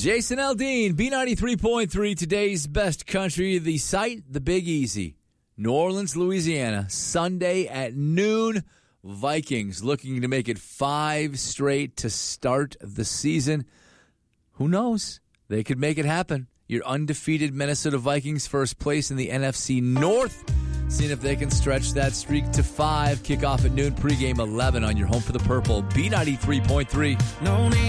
Jason Aldean, B93.3, today's best country. The site, the Big Easy, New Orleans, Louisiana, Sunday at noon. Vikings looking to make it 5 straight to start the season. Who knows? They could make it happen. Your undefeated Minnesota Vikings, first place in the NFC North. Seeing if they can stretch that streak to 5. Kickoff at noon, pregame 11 on your home for the purple. B93.3.